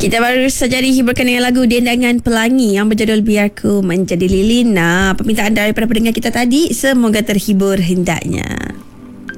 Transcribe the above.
Kita baru saja dihiburkan dengan lagu Dendangan Pelangi yang berjudul Biarku Menjadi Lilin. Permintaan daripada pendengar kita tadi, semoga terhibur hendaknya.